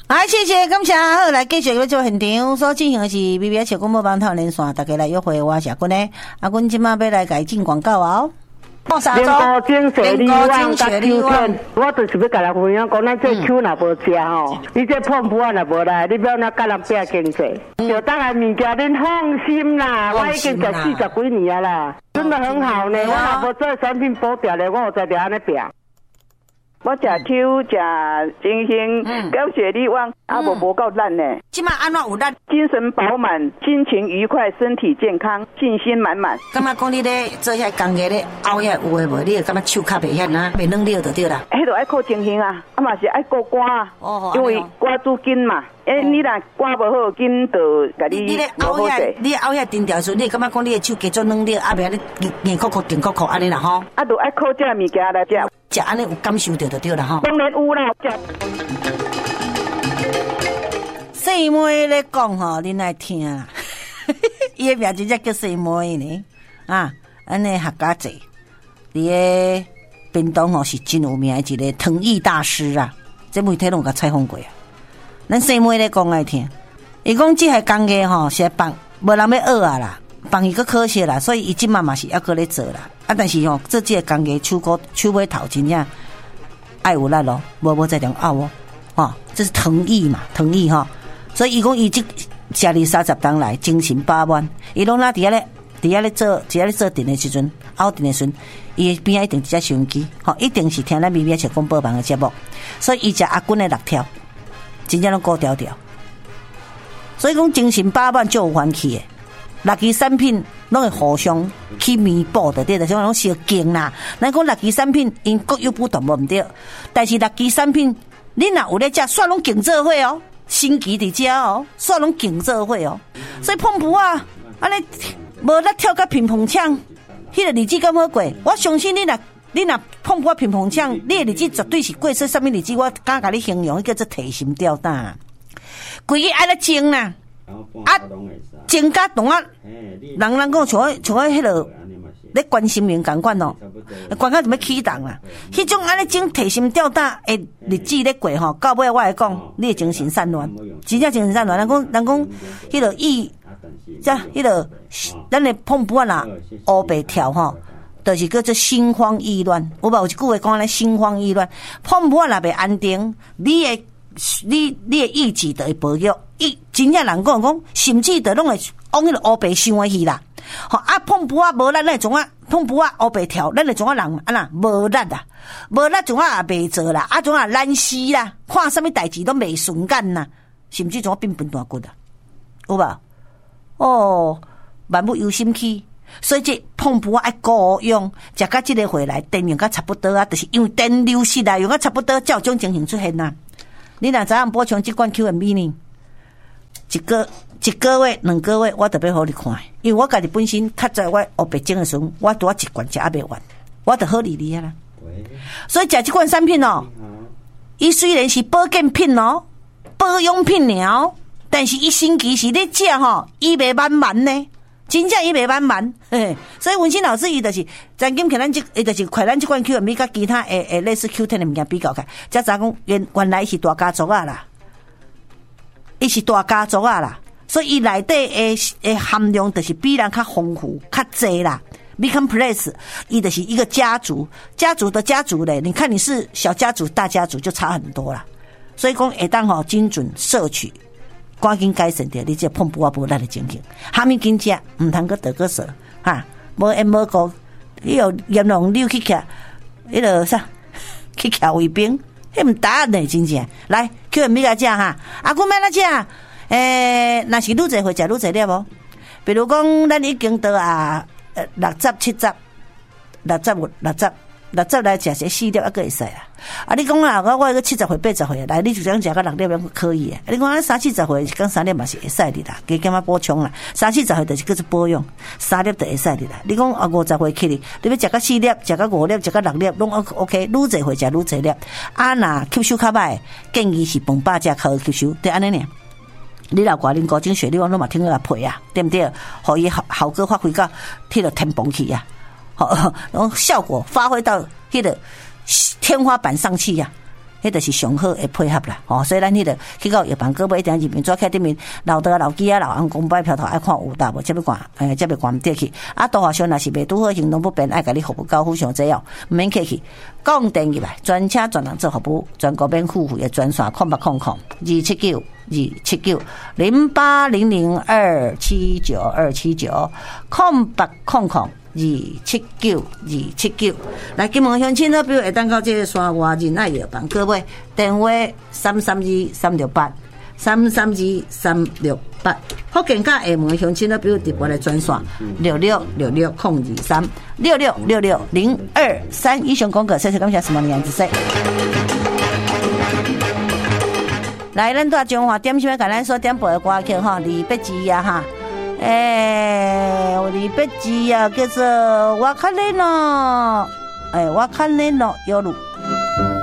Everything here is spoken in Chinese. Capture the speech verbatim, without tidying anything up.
好，谢谢，感谢。好，来继续要做现场所进行的是 B B S 广播网套连线，大家来约会我是阿君呢。阿君今晚要来改进广告哦。 连高精血力旺甲秋天，我就是要甲人分享讲，咱这秋若无食吼，你这碰不完也无来，你要哪甲人拼经济？就当然物件恁放心啦，我已经食四十几年啦，真的很好呢。我若无做产品保掉咧，我有在伫安尼拼。我食秋食金星，高血力旺，啊无无够烂呢。 即摆安怎有咱精神饱满，心情愉快，身体健康，信心满满。 感觉讲你咧做遐工业咧熬遐有诶无？你感觉手较袂遐呐，袂软了就对啦。 迄著爱靠精神啊，啊嘛是爱顾肝啊，哦、因为肝主筋嘛。诶、欸，你若肝无好，筋就甲你你咧熬遐，你熬遐定调时，你感觉讲你诶手加做软了，啊袂安尼硬壳壳、硬壳壳安尼啦吼。 啊，著爱靠这物件来食。 食安尼有感受到就对啦吼。 当然有啦，食。 细妹咧讲吼，恁爱听啦。伊诶名真正叫细妹呢，啊，安尼客家济，伫诶屏东吼是真有名诶一个藤艺大师啊，这媒体拢有甲采访过啊。咱细妹咧讲爱听，伊讲即项工业吼是放无人要学啊啦，放伊个可惜啦，所以伊即嘛嘛是还搁咧做啦。啊，但是吼做即个工业手骨手尾头真正爱有力咯，无无再点拗哦，吼，这是藤艺嘛，藤艺吼，所以伊讲伊即食二三十当来精神饱满，伊拢拉伫遐咧伫遐咧做，伫遐咧做电的时阵，拗电的时阵，伊边仔一定一只收音机，吼，一定是听咱 B B S 广播网的节目，所以伊食阿君的六条。真正拢高调调，所以讲精神饱满就有元气诶。六支产品拢会互相去弥补的，对的，像拢小劲啦。咱讲六支产品因各有不同，无毋对。但是六支产品，你若有咧食，煞拢竞做伙哦，新奇伫遮哦，煞拢竞做伙哦。所以碰不啊，安尼无咱跳甲乒乓枪，迄个日子敢好过？我相信你若。你若碰破乒乓枪，你的日子绝对是过。说什么日子？我敢甲你形容，叫做提心吊胆。规个爱咧争啦，啊，争甲同啊，人人讲像我像我迄落咧关心民共款哦，关甲就要起动啦。迄种安尼争提心吊胆的日子咧过吼，到尾我来讲，你的精神散乱，真正精神散乱。人讲人讲，迄落意，即迄落咱的碰破啦，乌白跳吼。就是叫做心慌意乱，有无有一句话讲咧心慌意乱，碰不若袂安定，你的你你的意志就会薄弱，伊真正人讲讲，甚至就拢会往迄个乌白想诶去啦。吼啊碰不啊无力，咱种啊碰不啊乌白跳，咱种啊人啊啦无力啊，无力种啊也袂做啦，啊种啊懒死啦，看啥物代志都袂顺眼呐，甚至种啊变笨大骨啊，有无？哦，万物由心起。所以这碰不爱高用，食到这个回来，电用甲差不多啊，就是因为电流失啊，用甲差不多，才有种情形出现呐。你若知影补充这罐 Q M B 呢？一个一个月、两个月，我特别好你看，因为我家己本身较在我黑白种的时候，我拄啊一罐食也袂完，我就好理你啊啦。所以食这款产品哦，伊虽然是保健品哦，保养品哦，但是伊神奇是咧食吼，伊袂满满呢。真正伊袂满满，嘿，所以文心老师伊就是曾经看咱这，伊就是快咱这款 Q M B 甲其他诶诶类似 Q 十的物件比较开，才知讲原原来是大家族啊啦，伊是大家族啊啦，所以伊内底诶诶含量就是比人较丰富、较济啦。Bicomplex 伊就是一个家族，家族的家族嘞，你看你是小家族、大家族就差很多啦。所以讲会当吼精准摄取。赶紧改善掉你这碰不啊无力的情形，哈物紧食，唔通个得个sợ哈，无烟无膏，伊有炎龙溜去徛，迄个啥去徛卫兵，迄唔答呢真正。来，叫咪个食哈，阿姑买哪食？诶，若是愈侪会食愈侪粒无？比如讲，咱已经到啊六十、七十、六十五、六十。六十来食些四粒，还个会使啊！啊，你讲啊，我我个七十岁、八十岁来，你就讲食个六粒样可以啊！你讲啊，三四十岁讲三粒嘛是会使的啦，加减啊补充啦。三四十岁就是叫做保养，三粒就会使的啦。你讲啊，五十岁起哩，你要食个四粒、食个五粒、食个六粒，拢 OK， 愈侪岁食愈侪粒。啊，若吸收较歹，建议是饭饱食靠吸收，对安尼呢？你老寡恁高精血，你讲拢嘛听个配啊，对不对？互伊效效果发挥到迄个天崩去啊！好，然后效果发挥到迄个天花板上去呀、啊， 迄就是上好的配合啦。吼、哦，所以咱迄个去到药房购买一定入面抓起顶面老刀老鸡啊老红公摆票头爱看有大无，才要管诶，才要管得去。啊，大话上若是袂拄好行动不便，爱甲你服务高付上这样，毋免客气。讲电入来，专车专人做服务，全国免付费的专线，空八空空二七九二七九零八零零二七九二七九空八空空。二七九二七九，来金门乡亲好朋友会当到这个山外仁爱药房购买，电话三三二三六八三三二三六八。福建甲厦门乡亲好朋友直播的专线六六六六空二三六六六六零二三。以上广告，谢谢感谢什么名字说。来，咱在中华点心要甲咱所点播的歌曲哈，李白之呀哈。诶，我的笔记啊，叫做我看你咯，诶，我看你咯，有路。